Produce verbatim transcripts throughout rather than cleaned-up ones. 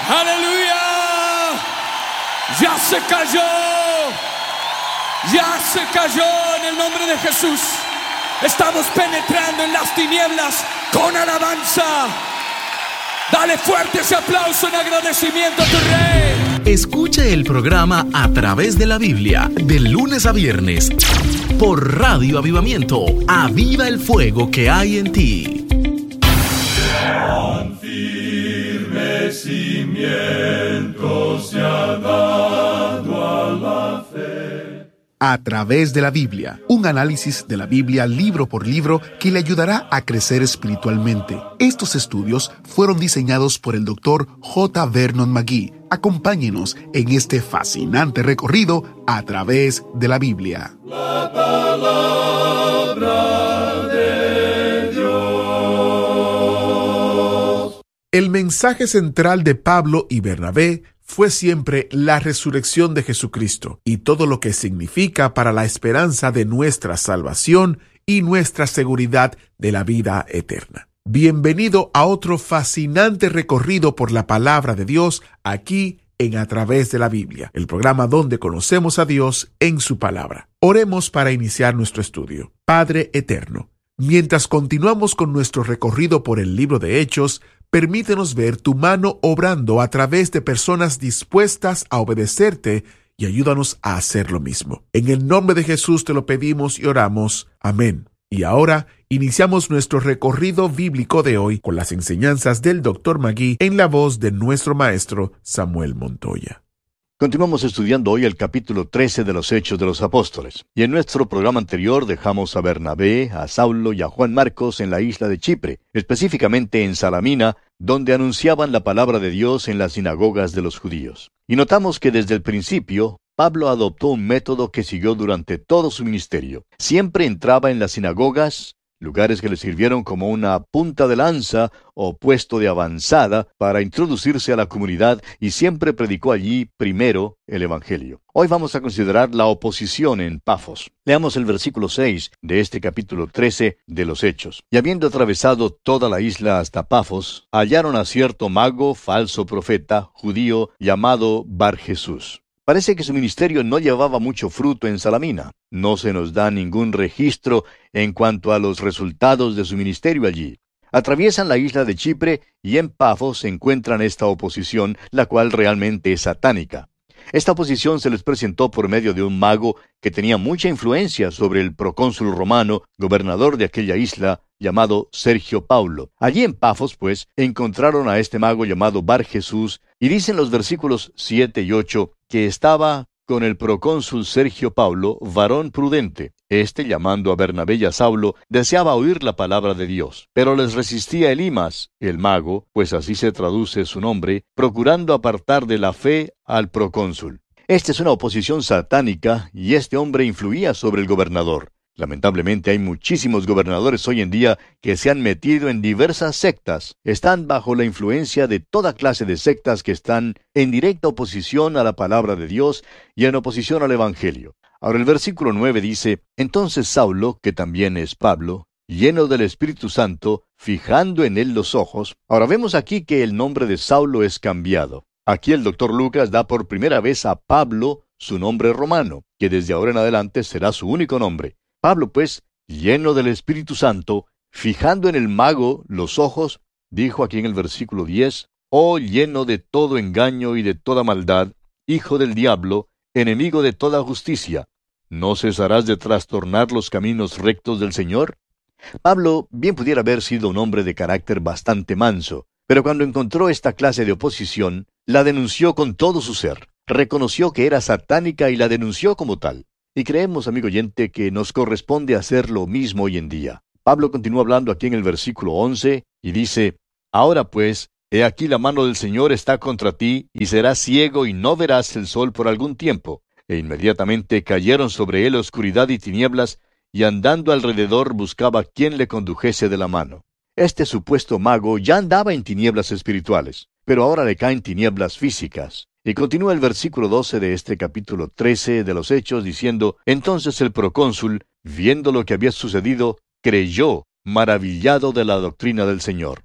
¡Aleluya! Ya se cayó. Ya se cayó en el nombre de Jesús. Estamos penetrando en las tinieblas con alabanza. Dale fuerte ese aplauso en agradecimiento a tu Rey. Escuche el programa A Través de la Biblia de lunes a viernes por Radio Avivamiento. Aviva el fuego que hay en ti. Tan firme cimiento se ha dado a la fe. A Través de la Biblia, un análisis de la Biblia libro por libro que le ayudará a crecer espiritualmente. Estos estudios fueron diseñados por el doctor J. Vernon McGee. Acompáñenos en este fascinante recorrido a través de la Biblia. La palabra de Dios. El mensaje central de Pablo y Bernabé fue siempre la resurrección de Jesucristo y todo lo que significa para la esperanza de nuestra salvación y nuestra seguridad de la vida eterna. Bienvenido a otro fascinante recorrido por la palabra de Dios aquí en A Través de la Biblia, el programa donde conocemos a Dios en su palabra. Oremos para iniciar nuestro estudio. Padre eterno, mientras continuamos con nuestro recorrido por el libro de Hechos, permítenos ver tu mano obrando a través de personas dispuestas a obedecerte y ayúdanos a hacer lo mismo. En el nombre de Jesús te lo pedimos y oramos. Amén. Y ahora iniciamos nuestro recorrido bíblico de hoy con las enseñanzas del doctor McGee en la voz de nuestro maestro Samuel Montoya. Continuamos estudiando hoy el capítulo trece de los Hechos de los Apóstoles. Y en nuestro programa anterior dejamos a Bernabé, a Saulo y a Juan Marcos en la isla de Chipre, específicamente en Salamina, donde anunciaban la palabra de Dios en las sinagogas de los judíos. Y notamos que desde el principio, Pablo adoptó un método que siguió durante todo su ministerio. Siempre entraba en las sinagogas, lugares que le sirvieron como una punta de lanza o puesto de avanzada para introducirse a la comunidad, y siempre predicó allí primero el Evangelio. Hoy vamos a considerar la oposición en Pafos. Leamos el versículo seis de este capítulo trece de los Hechos. Y habiendo atravesado toda la isla hasta Pafos, hallaron a cierto mago, falso profeta, judío, llamado Bar Jesús. Parece que su ministerio no llevaba mucho fruto en Salamina. No se nos da ningún registro en cuanto a los resultados de su ministerio allí. Atraviesan la isla de Chipre y en Pafos se encuentran esta oposición, la cual realmente es satánica. Esta oposición se les presentó por medio de un mago que tenía mucha influencia sobre el procónsul romano, gobernador de aquella isla, llamado Sergio Paulo. Allí en Pafos, pues, encontraron a este mago llamado Bar Jesús, y dicen los versículos siete y ocho que estaba con el procónsul Sergio Paulo, varón prudente. Este, llamando a Bernabé y a Saulo, deseaba oír la palabra de Dios, pero les resistía Elimas, el mago, pues así se traduce su nombre, procurando apartar de la fe al procónsul. Esta es una oposición satánica, y este hombre influía sobre el gobernador. Lamentablemente hay muchísimos gobernadores hoy en día que se han metido en diversas sectas. Están bajo la influencia de toda clase de sectas que están en directa oposición a la palabra de Dios y en oposición al Evangelio. Ahora el versículo nueve dice: Entonces Saulo, que también es Pablo, lleno del Espíritu Santo, fijando en él los ojos. Ahora vemos aquí que el nombre de Saulo es cambiado. Aquí el doctor Lucas da por primera vez a Pablo su nombre romano, que desde ahora en adelante será su único nombre. Pablo, pues, lleno del Espíritu Santo, fijando en el mago los ojos, dijo aquí en el versículo diez, «Oh, lleno de todo engaño y de toda maldad, hijo del diablo, enemigo de toda justicia, ¿no cesarás de trastornar los caminos rectos del Señor?» Pablo bien pudiera haber sido un hombre de carácter bastante manso, pero cuando encontró esta clase de oposición, la denunció con todo su ser. Reconoció que era satánica y la denunció como tal. Y creemos, amigo oyente, que nos corresponde hacer lo mismo hoy en día. Pablo continúa hablando aquí en el versículo once, y dice, «Ahora pues, he aquí la mano del Señor está contra ti, y serás ciego y no verás el sol por algún tiempo». E inmediatamente cayeron sobre él oscuridad y tinieblas, y andando alrededor buscaba quien le condujese de la mano. Este supuesto mago ya andaba en tinieblas espirituales, pero ahora le caen tinieblas físicas. Y continúa el versículo doce de este capítulo trece de los Hechos diciendo, «Entonces el procónsul, viendo lo que había sucedido, creyó, maravillado de la doctrina del Señor».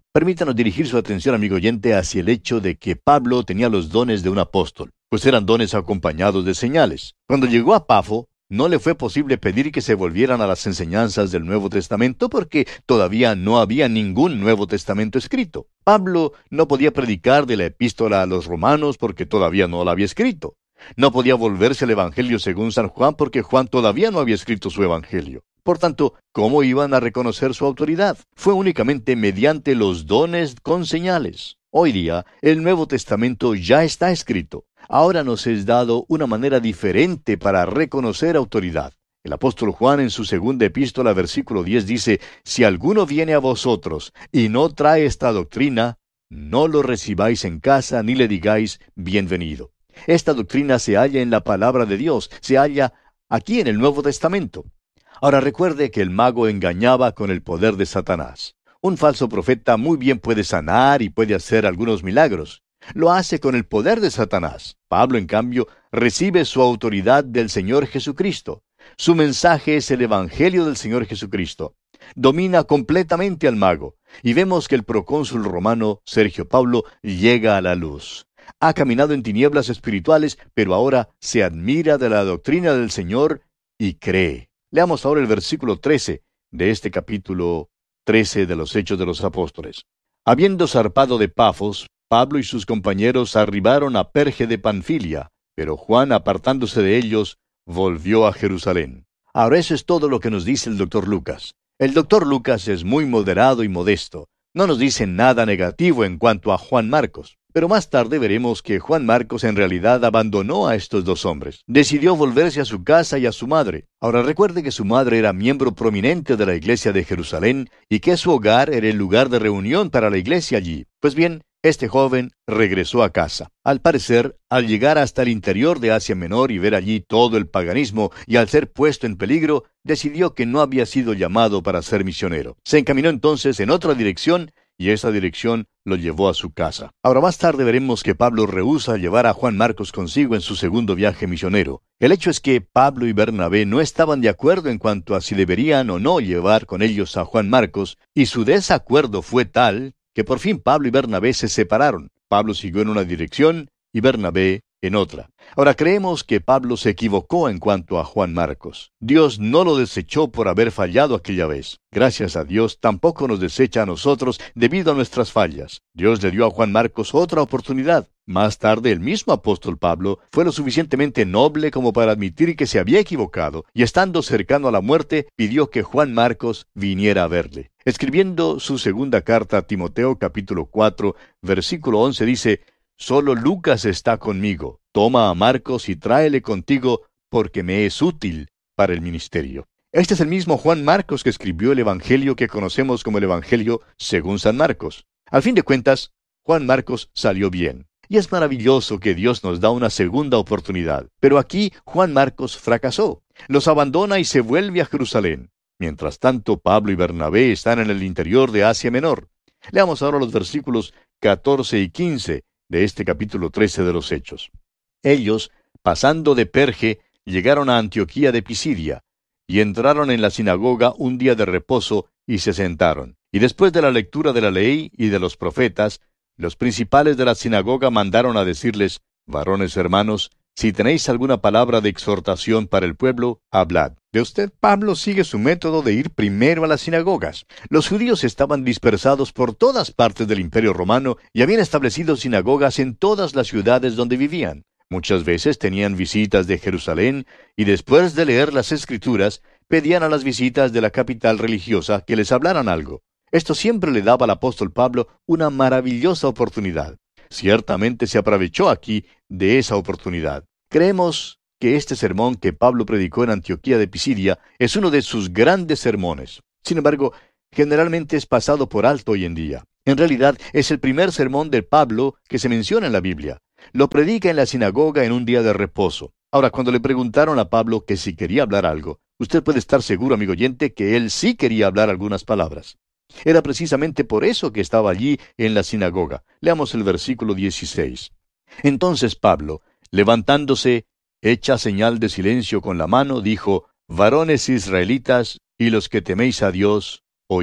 Permítanos dirigir su atención, amigo oyente, hacia el hecho de que Pablo tenía los dones de un apóstol, pues eran dones acompañados de señales. Cuando llegó a Pafo, no le fue posible pedir que se volvieran a las enseñanzas del Nuevo Testamento porque todavía no había ningún Nuevo Testamento escrito. Pablo no podía predicar de la epístola a los romanos porque todavía no la había escrito. No podía volverse al Evangelio según San Juan porque Juan todavía no había escrito su Evangelio. Por tanto, ¿cómo iban a reconocer su autoridad? Fue únicamente mediante los dones con señales. Hoy día, el Nuevo Testamento ya está escrito. Ahora nos es dado una manera diferente para reconocer autoridad. El apóstol Juan en su segunda epístola, versículo diez, dice, «Si alguno viene a vosotros y no trae esta doctrina, no lo recibáis en casa ni le digáis bienvenido». Esta doctrina se halla en la palabra de Dios, se halla aquí en el Nuevo Testamento. Ahora recuerde que el mago engañaba con el poder de Satanás. Un falso profeta muy bien puede sanar y puede hacer algunos milagros. Lo hace con el poder de Satanás. Pablo, en cambio, recibe su autoridad del Señor Jesucristo. Su mensaje es el Evangelio del Señor Jesucristo. Domina completamente al mago. Y vemos que el procónsul romano, Sergio Paulo, llega a la luz. Ha caminado en tinieblas espirituales, pero ahora se admira de la doctrina del Señor y cree. Leamos ahora el versículo trece de este capítulo trece de los Hechos de los Apóstoles. Habiendo zarpado de Pafos, Pablo y sus compañeros arribaron a Perge de Panfilia, pero Juan, apartándose de ellos, volvió a Jerusalén. Ahora eso es todo lo que nos dice el doctor Lucas. El doctor Lucas es muy moderado y modesto. No nos dice nada negativo en cuanto a Juan Marcos. Pero más tarde veremos que Juan Marcos en realidad abandonó a estos dos hombres. Decidió volverse a su casa y a su madre. Ahora recuerde que su madre era miembro prominente de la iglesia de Jerusalén y que su hogar era el lugar de reunión para la iglesia allí. Pues bien, este joven regresó a casa. Al parecer, al llegar hasta el interior de Asia Menor y ver allí todo el paganismo y al ser puesto en peligro, decidió que no había sido llamado para ser misionero. Se encaminó entonces en otra dirección y esa dirección lo llevó a su casa. Ahora más tarde veremos que Pablo rehúsa llevar a Juan Marcos consigo en su segundo viaje misionero. El hecho es que Pablo y Bernabé no estaban de acuerdo en cuanto a si deberían o no llevar con ellos a Juan Marcos, y su desacuerdo fue tal que por fin Pablo y Bernabé se separaron. Pablo siguió en una dirección y Bernabé en otra. Ahora creemos que Pablo se equivocó en cuanto a Juan Marcos. Dios no lo desechó por haber fallado aquella vez. Gracias a Dios tampoco nos desecha a nosotros debido a nuestras fallas. Dios le dio a Juan Marcos otra oportunidad. Más tarde el mismo apóstol Pablo fue lo suficientemente noble como para admitir que se había equivocado y estando cercano a la muerte pidió que Juan Marcos viniera a verle. Escribiendo su segunda carta a Timoteo capítulo cuatro versículo once dice: «Solo Lucas está conmigo. Toma a Marcos y tráele contigo, porque me es útil para el ministerio». Este es el mismo Juan Marcos que escribió el Evangelio que conocemos como el Evangelio según San Marcos. Al fin de cuentas, Juan Marcos salió bien. Y es maravilloso que Dios nos da una segunda oportunidad. Pero aquí Juan Marcos fracasó. Los abandona y se vuelve a Jerusalén. Mientras tanto, Pablo y Bernabé están en el interior de Asia Menor. Leamos ahora los versículos catorce y quince de este capítulo trece de los Hechos. Ellos, pasando de Perge, llegaron a Antioquía de Pisidia, y entraron en la sinagoga un día de reposo, y se sentaron. Y después de la lectura de la ley y de los profetas, los principales de la sinagoga mandaron a decirles: «Varones hermanos, si tenéis alguna palabra de exhortación para el pueblo, hablad». De usted, Pablo sigue su método de ir primero a las sinagogas. Los judíos estaban dispersados por todas partes del Imperio Romano y habían establecido sinagogas en todas las ciudades donde vivían. Muchas veces tenían visitas de Jerusalén y después de leer las Escrituras, pedían a las visitas de la capital religiosa que les hablaran algo. Esto siempre le daba al apóstol Pablo una maravillosa oportunidad. Ciertamente se aprovechó aquí de esa oportunidad. Creemos que este sermón que Pablo predicó en Antioquía de Pisidia es uno de sus grandes sermones. Sin embargo, generalmente es pasado por alto hoy en día. En realidad, es el primer sermón de Pablo que se menciona en la Biblia. Lo predica en la sinagoga en un día de reposo. Ahora, cuando le preguntaron a Pablo que si quería hablar algo, usted puede estar seguro, amigo oyente, que él sí quería hablar algunas palabras. Era precisamente por eso que estaba allí en la sinagoga. Leamos el versículo dieciséis. Entonces Pablo, levantándose, hecha señal de silencio con la mano, dijo: «Varones israelitas y los que teméis a Dios, oíd».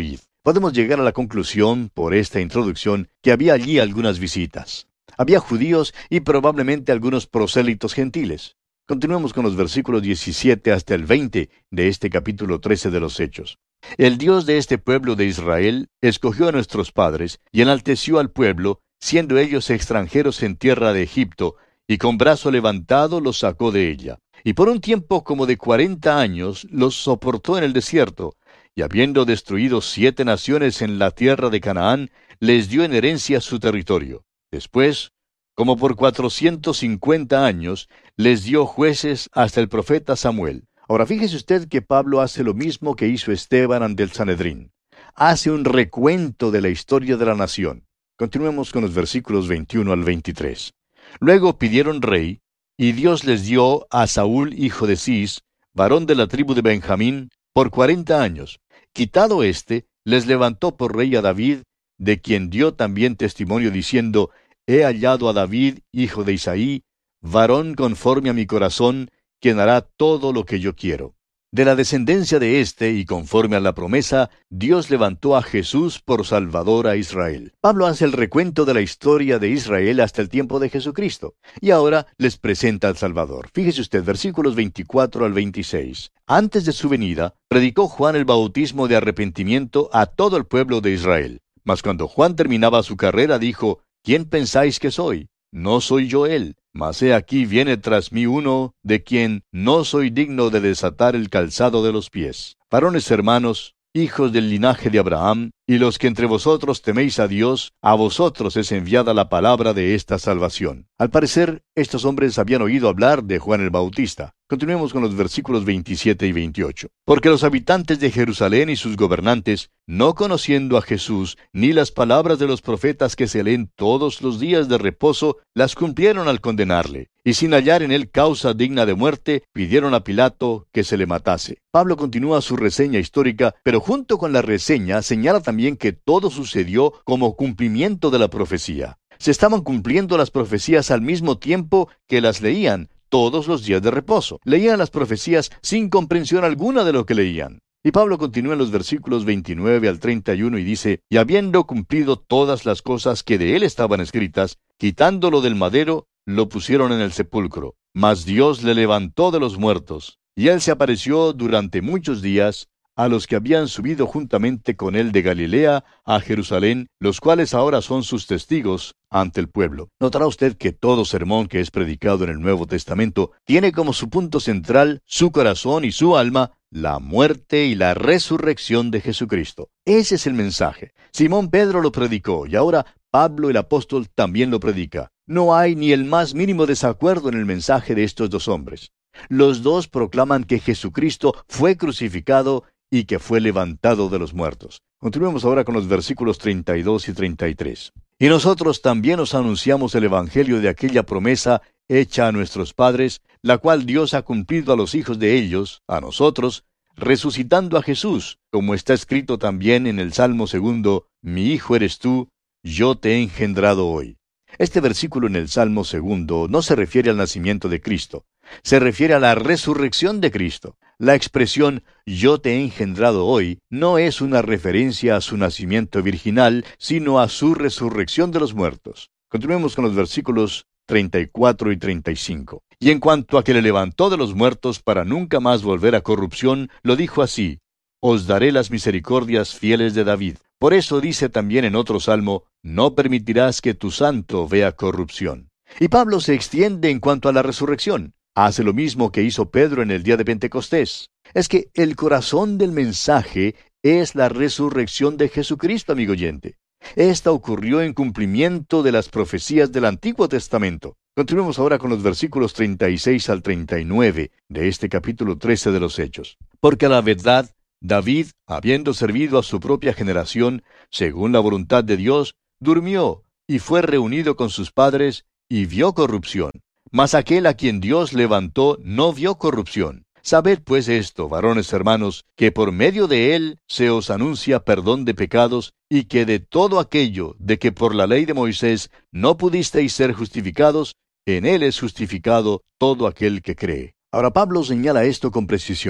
Podemos llegar a la conclusión, por esta introducción, que había allí algunas visitas. Había judíos y probablemente algunos prosélitos gentiles. Continuemos con los versículos diecisiete hasta el veinte de este capítulo trece de los Hechos. El Dios de este pueblo de Israel escogió a nuestros padres y enalteció al pueblo, siendo ellos extranjeros en tierra de Egipto, y con brazo levantado los sacó de ella. Y por un tiempo como de cuarenta años los soportó en el desierto, y habiendo destruido siete naciones en la tierra de Canaán, les dio en herencia su territorio. Después, como por cuatrocientos cincuenta años, les dio jueces hasta el profeta Samuel. Ahora fíjese usted que Pablo hace lo mismo que hizo Esteban ante el Sanedrín. Hace un recuento de la historia de la nación. Continuemos con los versículos veintiuno al veintitrés. Luego pidieron rey, y Dios les dio a Saúl, hijo de Cis, varón de la tribu de Benjamín, por cuarenta años. Quitado éste, les levantó por rey a David, de quien dio también testimonio diciendo: He hallado a David, hijo de Isaí, varón conforme a mi corazón, quien hará todo lo que yo quiero. De la descendencia de éste, y conforme a la promesa, Dios levantó a Jesús por Salvador a Israel. Pablo hace el recuento de la historia de Israel hasta el tiempo de Jesucristo, y ahora les presenta al Salvador. Fíjese usted, versículos veinticuatro al veintiséis. Antes de su venida, predicó Juan el bautismo de arrepentimiento a todo el pueblo de Israel. Mas cuando Juan terminaba su carrera, dijo: ¿Quién pensáis que soy? No soy yo él, mas he aquí viene tras mí uno, de quien no soy digno de desatar el calzado de los pies. Varones hermanos, hijos del linaje de Abraham, y los que entre vosotros teméis a Dios, a vosotros es enviada la palabra de esta salvación. Al parecer, estos hombres habían oído hablar de Juan el Bautista. Continuemos con los versículos veintisiete y veintiocho. Porque los habitantes de Jerusalén y sus gobernantes, no conociendo a Jesús, ni las palabras de los profetas que se leen todos los días de reposo, las cumplieron al condenarle. Y sin hallar en él causa digna de muerte, pidieron a Pilato que se le matase. Pablo continúa su reseña histórica, pero junto con la reseña señala también que todo sucedió como cumplimiento de la profecía. Se estaban cumpliendo las profecías al mismo tiempo que las leían todos los días de reposo. Leían las profecías sin comprensión alguna de lo que leían. Y Pablo continúa en los versículos veintinueve al treinta y uno y dice: Y habiendo cumplido todas las cosas que de él estaban escritas, quitándolo del madero, lo pusieron en el sepulcro. Mas Dios le levantó de los muertos, y él se apareció durante muchos días a los que habían subido juntamente con él de Galilea a Jerusalén, los cuales ahora son sus testigos ante el pueblo. Notará usted que todo sermón que es predicado en el Nuevo Testamento tiene como su punto central, su corazón y su alma, la muerte y la resurrección de Jesucristo. Ese es el mensaje. Simón Pedro lo predicó, y ahora Pablo el apóstol también lo predica. No hay ni el más mínimo desacuerdo en el mensaje de estos dos hombres. Los dos proclaman que Jesucristo fue crucificado y que fue levantado de los muertos. Continuemos ahora con los versículos treinta y dos y treinta y tres. Y nosotros también os anunciamos el evangelio de aquella promesa hecha a nuestros padres, la cual Dios ha cumplido a los hijos de ellos, a nosotros, resucitando a Jesús, como está escrito también en el Salmo segundo: Mi hijo eres tú, yo te he engendrado hoy. Este versículo en el Salmo segundo no se refiere al nacimiento de Cristo, se refiere a la resurrección de Cristo. La expresión yo te he engendrado hoy no es una referencia a su nacimiento virginal, sino a su resurrección de los muertos. Continuemos con los versículos treinta y cuatro y treinta y cinco. Y en cuanto a que le levantó de los muertos para nunca más volver a corrupción, lo dijo así: Os daré las misericordias fieles de David. Por eso dice también en otro salmo: No permitirás que tu santo vea corrupción. Y Pablo se extiende en cuanto a la resurrección. Hace lo mismo que hizo Pedro en el día de Pentecostés. Es que el corazón del mensaje es la resurrección de Jesucristo, amigo oyente. Esta ocurrió en cumplimiento de las profecías del Antiguo Testamento. Continuemos ahora con los versículos treinta y seis al treinta y nueve de este capítulo trece de los Hechos. Porque a la verdad, David, habiendo servido a su propia generación, según la voluntad de Dios, durmió, y fue reunido con sus padres, y vio corrupción. Mas aquel a quien Dios levantó no vio corrupción. Sabed pues esto, varones hermanos, que por medio de él se os anuncia perdón de pecados, y que de todo aquello de que por la ley de Moisés no pudisteis ser justificados, en él es justificado todo aquel que cree. Ahora Pablo señala esto con precisión.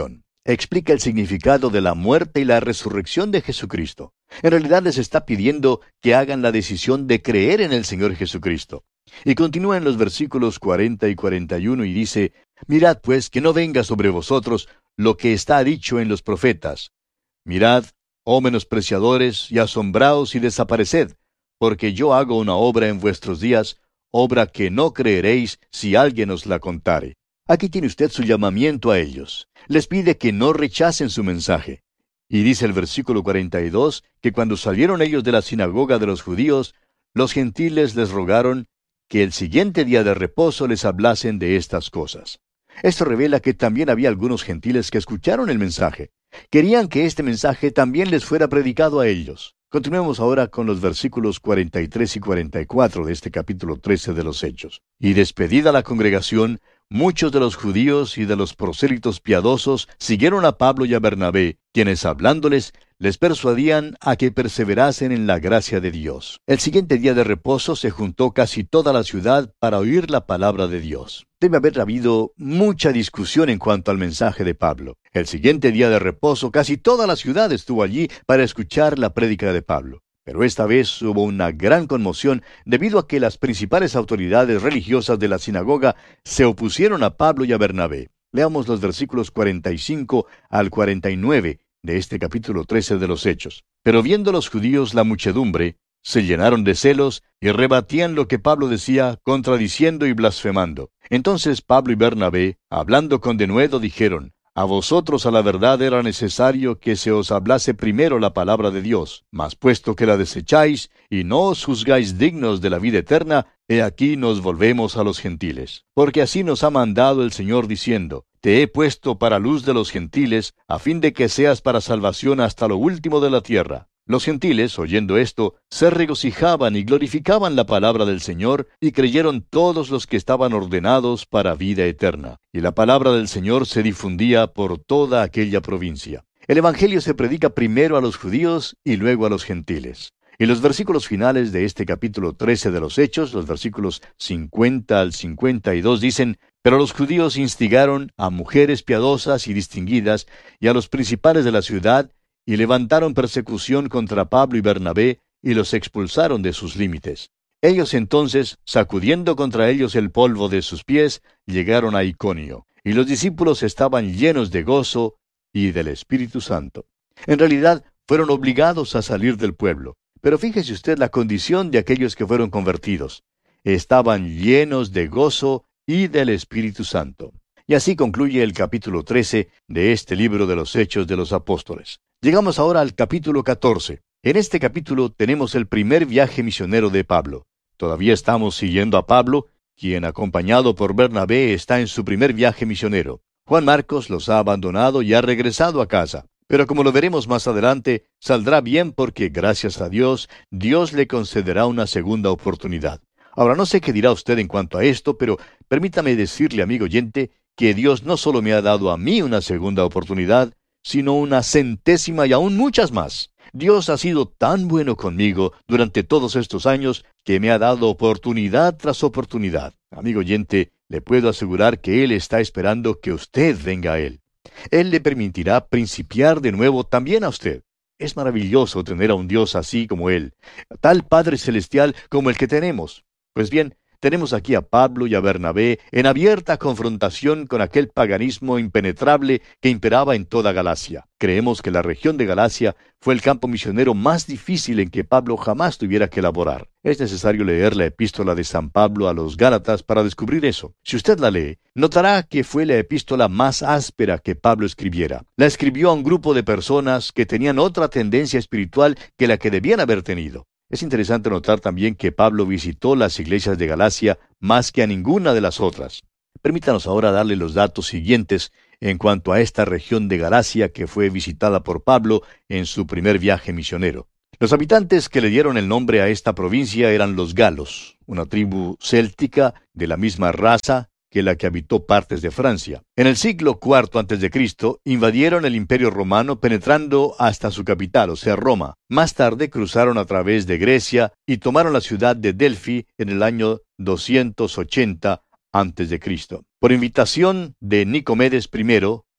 explica el significado de la muerte y la resurrección de Jesucristo. En realidad les está pidiendo que hagan la decisión de creer en el Señor Jesucristo. Y continúa en los versículos cuarenta y cuarenta y uno y dice, mirad pues que no venga sobre vosotros lo que está dicho en los profetas. Mirad, oh menospreciadores, y asombraos y desapareced, porque yo hago una obra en vuestros días, obra que no creeréis si alguien os la contare. Aquí tiene usted su llamamiento a ellos. Les pide que no rechacen su mensaje. Y dice el versículo cuarenta y dos, que cuando salieron ellos de la sinagoga de los judíos, los gentiles les rogaron que el siguiente día de reposo les hablasen de estas cosas. Esto revela que también había algunos gentiles que escucharon el mensaje. Querían que este mensaje también les fuera predicado a ellos. Continuemos ahora con los versículos cuarenta y tres y cuarenta y cuatro de este capítulo trece de los Hechos. Y despedida la congregación, muchos de los judíos y de los prosélitos piadosos siguieron a Pablo y a Bernabé, quienes hablándoles, les persuadían a que perseverasen en la gracia de Dios. El siguiente día de reposo se juntó casi toda la ciudad para oír la palabra de Dios. Debe haber habido mucha discusión en cuanto al mensaje de Pablo. El siguiente día de reposo casi toda la ciudad estuvo allí para escuchar la prédica de Pablo. Pero esta vez hubo una gran conmoción debido a que las principales autoridades religiosas de la sinagoga se opusieron a Pablo y a Bernabé. Leamos los versículos cuarenta y cinco al cuarenta y nueve de este capítulo trece de los Hechos. Pero viendo los judíos la muchedumbre, se llenaron de celos y rebatían lo que Pablo decía, contradiciendo y blasfemando. Entonces Pablo y Bernabé, hablando con denuedo, dijeron, a vosotros a la verdad era necesario que se os hablase primero la palabra de Dios, mas puesto que la desecháis y no os juzgáis dignos de la vida eterna, he aquí nos volvemos a los gentiles. Porque así nos ha mandado el Señor diciendo, te he puesto para luz de los gentiles, a fin de que seas para salvación hasta lo último de la tierra. Los gentiles, oyendo esto, se regocijaban y glorificaban la palabra del Señor, y creyeron todos los que estaban ordenados para vida eterna. Y la palabra del Señor se difundía por toda aquella provincia. El Evangelio se predica primero a los judíos y luego a los gentiles. Y los versículos finales de este capítulo trece de los Hechos, los versículos cincuenta al cincuenta y dos, dicen, pero los judíos instigaron a mujeres piadosas y distinguidas, y a los principales de la ciudad, y levantaron persecución contra Pablo y Bernabé, y los expulsaron de sus límites. Ellos entonces, sacudiendo contra ellos el polvo de sus pies, llegaron a Iconio, y los discípulos estaban llenos de gozo y del Espíritu Santo. En realidad, fueron obligados a salir del pueblo. Pero fíjese usted la condición de aquellos que fueron convertidos. Estaban llenos de gozo y del Espíritu Santo. Y así concluye el capítulo trece de este libro de los Hechos de los Apóstoles. Llegamos ahora al capítulo catorce. En este capítulo tenemos el primer viaje misionero de Pablo. Todavía estamos siguiendo a Pablo, quien acompañado por Bernabé está en su primer viaje misionero. Juan Marcos los ha abandonado y ha regresado a casa. Pero como lo veremos más adelante, saldrá bien porque, gracias a Dios, Dios le concederá una segunda oportunidad. Ahora, no sé qué dirá usted en cuanto a esto, pero permítame decirle, amigo oyente, que Dios no solo me ha dado a mí una segunda oportunidad, sino una centésima y aún muchas más. Dios ha sido tan bueno conmigo durante todos estos años que me ha dado oportunidad tras oportunidad. Amigo oyente, le puedo asegurar que Él está esperando que usted venga a Él. Él le permitirá principiar de nuevo también a usted. Es maravilloso tener a un Dios así como Él, tal Padre Celestial como el que tenemos. Pues bien, tenemos aquí a Pablo y a Bernabé en abierta confrontación con aquel paganismo impenetrable que imperaba en toda Galacia. Creemos que la región de Galacia fue el campo misionero más difícil en que Pablo jamás tuviera que laborar. Es necesario leer la epístola de San Pablo a los Gálatas para descubrir eso. Si usted la lee, notará que fue la epístola más áspera que Pablo escribiera. La escribió a un grupo de personas que tenían otra tendencia espiritual que la que debían haber tenido. Es interesante notar también que Pablo visitó las iglesias de Galacia más que a ninguna de las otras. Permítanos ahora darle los datos siguientes en cuanto a esta región de Galacia que fue visitada por Pablo en su primer viaje misionero. Los habitantes que le dieron el nombre a esta provincia eran los galos, una tribu céltica de la misma raza que la que habitó partes de Francia. En el siglo cuarto antes de Cristo invadieron el Imperio Romano penetrando hasta su capital, o sea, Roma. Más tarde cruzaron a través de Grecia y tomaron la ciudad de Delfi en el año doscientos ochenta antes de Cristo. Por invitación de Nicomedes primero,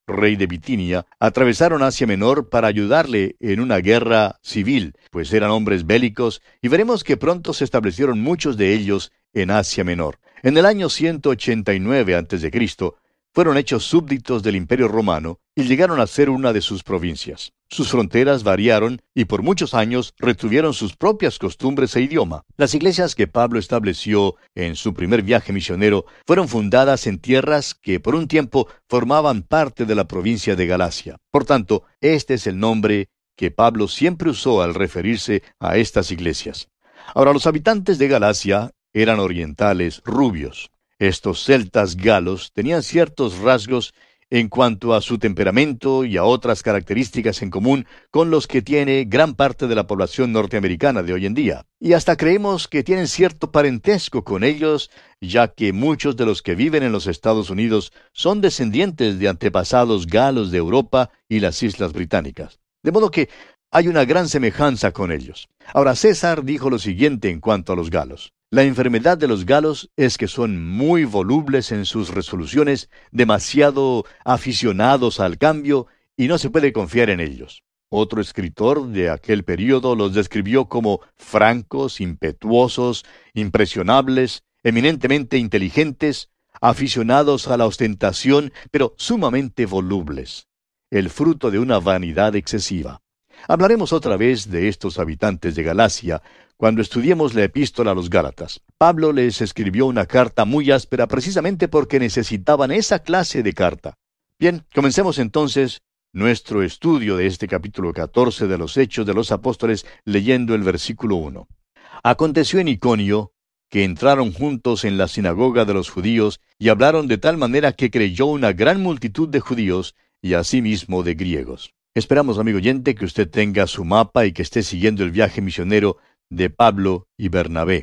rey de Bitinia, atravesaron Asia Menor para ayudarle en una guerra civil, pues eran hombres bélicos, y veremos que pronto se establecieron muchos de ellos en Asia Menor. En el año ciento ochenta y nueve antes de Cristo, fueron hechos súbditos del Imperio Romano y llegaron a ser una de sus provincias. Sus fronteras variaron y por muchos años retuvieron sus propias costumbres e idioma. Las iglesias que Pablo estableció en su primer viaje misionero fueron fundadas en tierras que por un tiempo formaban parte de la provincia de Galacia. Por tanto, este es el nombre que Pablo siempre usó al referirse a estas iglesias. Ahora, los habitantes de Galacia eran orientales rubios. Estos celtas galos tenían ciertos rasgos en cuanto a su temperamento y a otras características en común con los que tiene gran parte de la población norteamericana de hoy en día. Y hasta creemos que tienen cierto parentesco con ellos, ya que muchos de los que viven en los Estados Unidos son descendientes de antepasados galos de Europa y las Islas Británicas. De modo que hay una gran semejanza con ellos. Ahora, César dijo lo siguiente en cuanto a los galos. La enfermedad de los galos es que son muy volubles en sus resoluciones, demasiado aficionados al cambio, y no se puede confiar en ellos. Otro escritor de aquel período los describió como francos, impetuosos, impresionables, eminentemente inteligentes, aficionados a la ostentación, pero sumamente volubles, el fruto de una vanidad excesiva. Hablaremos otra vez de estos habitantes de Galacia cuando estudiemos la epístola a los Gálatas. Pablo les escribió una carta muy áspera precisamente porque necesitaban esa clase de carta. Bien, comencemos entonces nuestro estudio de este capítulo catorce de los Hechos de los Apóstoles leyendo el versículo uno. Aconteció en Iconio que entraron juntos en la sinagoga de los judíos y hablaron de tal manera que creyó una gran multitud de judíos y asimismo de griegos. Esperamos, amigo oyente, que usted tenga su mapa y que esté siguiendo el viaje misionero de Pablo y Bernabé.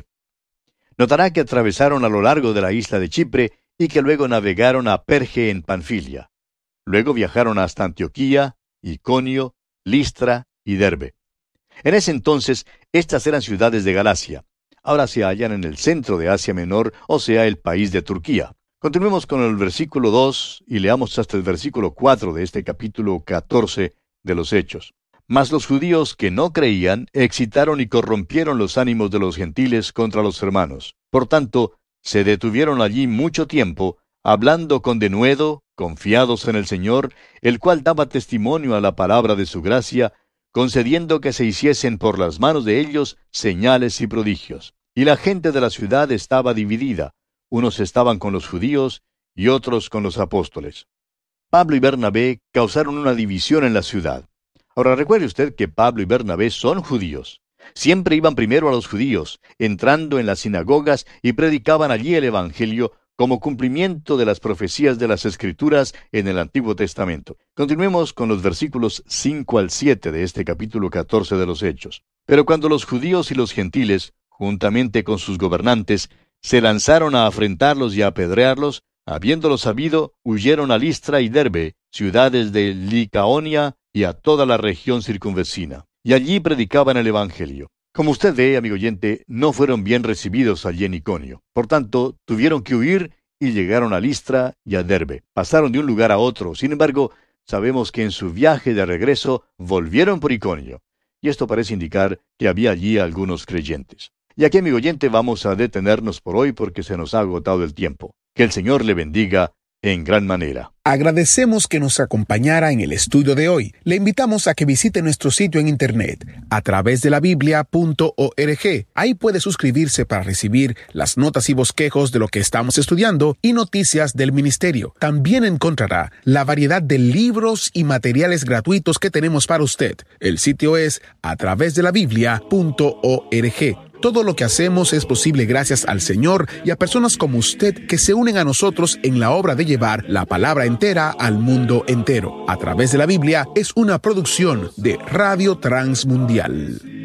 Notará que atravesaron a lo largo de la isla de Chipre y que luego navegaron a Perge en Panfilia. Luego viajaron hasta Antioquía, Iconio, Listra y Derbe. En ese entonces, estas eran ciudades de Galacia. Ahora se hallan en el centro de Asia Menor, o sea, el país de Turquía. Continuemos con el versículo dos y leamos hasta el versículo cuatro de este capítulo catorce de los Hechos. Mas los judíos que no creían excitaron y corrompieron los ánimos de los gentiles contra los hermanos. Por tanto, se detuvieron allí mucho tiempo, hablando con denuedo, confiados en el Señor, el cual daba testimonio a la palabra de su gracia, concediendo que se hiciesen por las manos de ellos señales y prodigios. Y la gente de la ciudad estaba dividida, unos estaban con los judíos y otros con los apóstoles. Pablo y Bernabé causaron una división en la ciudad. Ahora recuerde usted que Pablo y Bernabé son judíos. Siempre iban primero a los judíos, entrando en las sinagogas y predicaban allí el Evangelio como cumplimiento de las profecías de las Escrituras en el Antiguo Testamento. Continuemos con los versículos cinco al siete de este capítulo catorce de los Hechos. Pero cuando los judíos y los gentiles, juntamente con sus gobernantes, se lanzaron a afrentarlos y a apedrearlos, habiéndolo sabido, huyeron a Listra y Derbe, ciudades de Licaonia y a toda la región circunvecina. Y allí predicaban el Evangelio. Como usted ve, amigo oyente, no fueron bien recibidos allí en Iconio. Por tanto, tuvieron que huir y llegaron a Listra y a Derbe. Pasaron de un lugar a otro. Sin embargo, sabemos que en su viaje de regreso volvieron por Iconio. Y esto parece indicar que había allí algunos creyentes. Y aquí, amigo oyente, vamos a detenernos por hoy porque se nos ha agotado el tiempo. Que el Señor le bendiga en gran manera. Agradecemos que nos acompañara en el estudio de hoy. Le invitamos a que visite nuestro sitio en internet a través de la biblia punto org. Ahí puede suscribirse para recibir las notas y bosquejos de lo que estamos estudiando y noticias del ministerio. También encontrará la variedad de libros y materiales gratuitos que tenemos para usted. El sitio es a través de la biblia punto org. Todo lo que hacemos es posible gracias al Señor y a personas como usted que se unen a nosotros en la obra de llevar la palabra entera al mundo entero. A través de la Biblia es una producción de Radio Transmundial.